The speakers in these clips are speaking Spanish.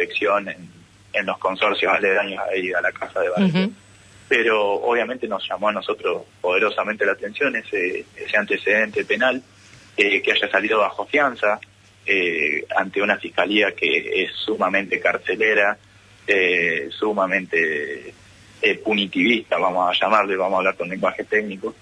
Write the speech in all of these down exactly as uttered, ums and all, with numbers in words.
protección en, en los consorcios aledaños ahí a la casa de Barrio. Uh-huh. Pero obviamente nos llamó a nosotros poderosamente la atención ese, ese antecedente penal, eh, que haya salido bajo fianza, eh, ante una fiscalía que es sumamente carcelera, eh, sumamente eh, punitivista, vamos a llamarle, vamos a hablar con lenguaje técnico.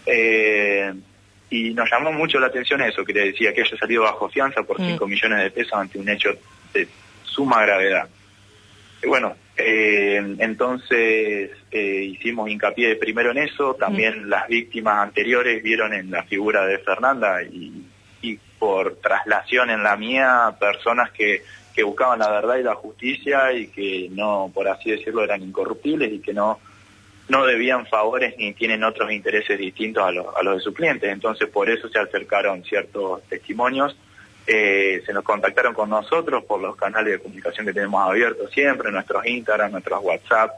Eh, y nos llamó mucho la atención eso, que le decía que haya salido bajo fianza por cinco mm. millones de pesos ante un hecho de suma gravedad. Y bueno, eh, entonces eh, hicimos hincapié de primero en eso, también mm. las víctimas anteriores vieron en la figura de Fernanda y, y por traslación en la mía, personas que, que buscaban la verdad y la justicia y que no, por así decirlo, eran incorruptibles y que no no debían favores ni tienen otros intereses distintos a los, a los de sus clientes. Entonces, por eso se acercaron ciertos testimonios, eh, se nos contactaron con nosotros por los canales de comunicación que tenemos abiertos siempre, nuestros Instagram, nuestros WhatsApp,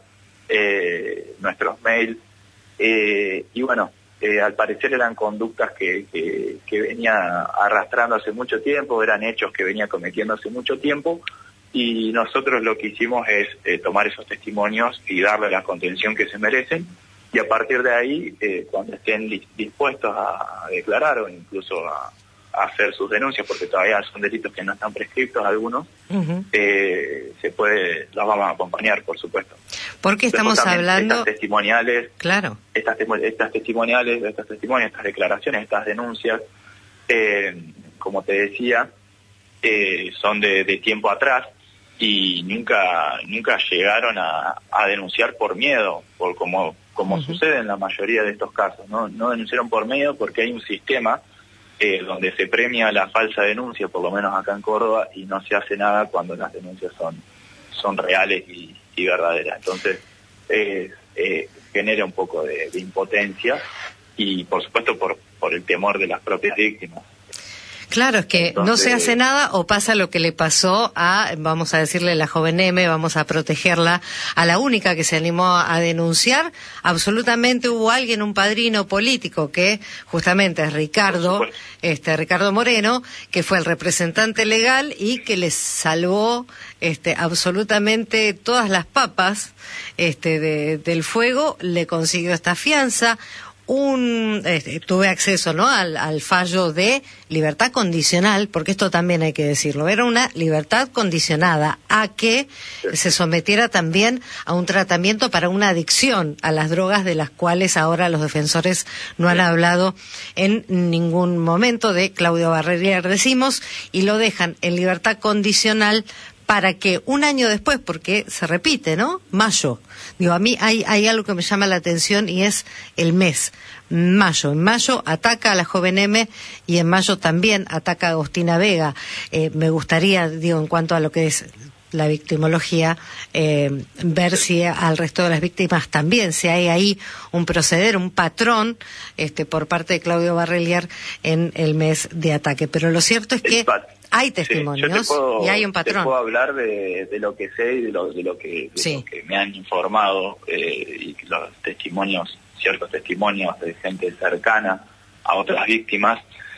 eh, nuestros mails, eh, y bueno, eh, al parecer eran conductas que, que, que venía arrastrando hace mucho tiempo, eran hechos que venía cometiendo hace mucho tiempo, y nosotros lo que hicimos es eh, tomar esos testimonios y darle la contención que se merecen, y a partir de ahí, eh, cuando estén li- dispuestos a, a declarar o incluso a, a hacer sus denuncias, porque todavía son delitos que no están prescriptos algunos, uh-huh. eh, se puede, los vamos a acompañar, por supuesto. Porque estamos hablando... Estas testimoniales, claro. estas, estas testimoniales, estas testimonios, estas declaraciones, estas denuncias, eh, como te decía, eh, son de, de tiempo atrás, y nunca nunca llegaron a, a denunciar por miedo, por como como uh-huh. sucede en la mayoría de estos casos, no no denunciaron por miedo porque hay un sistema eh, donde se premia la falsa denuncia, por lo menos acá en Córdoba, y no se hace nada cuando las denuncias son son reales y, y verdaderas. Entonces eh, eh, genera un poco de, de impotencia y por supuesto por por el temor de las propias víctimas. Claro, es que Entonces, no se hace nada o pasa lo que le pasó a, vamos a decirle, la joven M, vamos a protegerla, a la única que se animó a denunciar. Absolutamente hubo alguien, un padrino político, que justamente es Ricardo, este Ricardo Moreno, que fue el representante legal y que les salvó este, absolutamente todas las papas este, de, del fuego, le consiguió esta fianza. Un eh, tuve acceso no al, al fallo de libertad condicional, porque esto también hay que decirlo, era una libertad condicionada a que se sometiera también a un tratamiento para una adicción a las drogas, de las cuales ahora los defensores no han hablado en ningún momento. De Claudio Barrelier decimos, y lo dejan en libertad condicional para que un año después, porque se repite, ¿no? Mayo. Digo, a mí hay, hay algo que me llama la atención y es el mes. Mayo. En mayo ataca a la joven M y en mayo también ataca a Agostina Vega. Eh, me gustaría, digo, en cuanto a lo que es la victimología, eh, ver si al resto de las víctimas también, si hay ahí un proceder, un patrón, este, por parte de Claudio Barrelier en el mes de ataque. Pero lo cierto es que hay testimonios, sí, puedo, y hay un patrón. Te puedo hablar de, de lo que sé y de lo, de lo, que, de sí. lo que me han informado, eh, y los testimonios, ciertos testimonios de gente cercana a otras víctimas,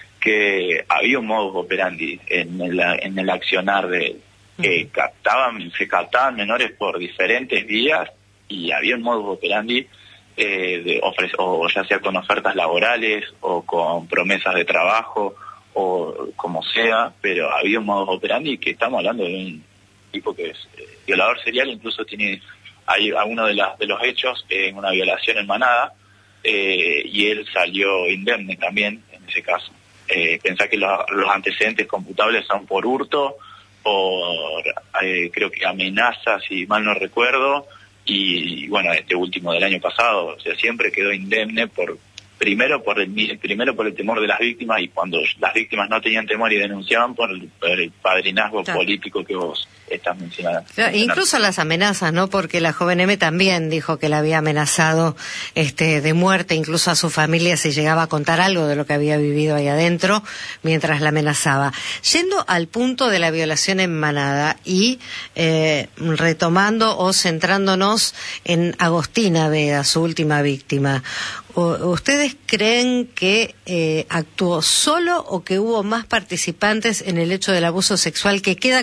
que había un modus operandi en el, en el accionar de que uh-huh. captaban, se captaban menores por diferentes vías, y había un modus operandi eh, de ofrecer, o ya sea con ofertas laborales o con promesas de trabajo o como sea, pero había un modus operandi, que estamos hablando de un tipo que es eh, violador serial, incluso tiene hay alguno de, las, de los hechos en eh, una violación en manada, eh, y él salió indemne también en ese caso. Eh, pensá que los, los antecedentes computables son por hurto, por eh, creo que amenazas, si mal no recuerdo, y bueno, este último del año pasado, o sea, siempre quedó indemne por primero por el primero por el temor de las víctimas, y cuando las víctimas no tenían temor y denunciaban, por el, por el padrinazgo claro. político que vos estás mencionando. Claro, incluso las amenazas, ¿no? Porque la joven M también dijo que la había amenazado este de muerte, incluso a su familia, si llegaba a contar algo de lo que había vivido ahí adentro mientras la amenazaba. Yendo al punto de la violación en manada y eh, retomando o centrándonos en Agostina Vega, su última víctima, ¿ustedes creen que eh, actuó solo o que hubo más participantes en el hecho del abuso sexual, que queda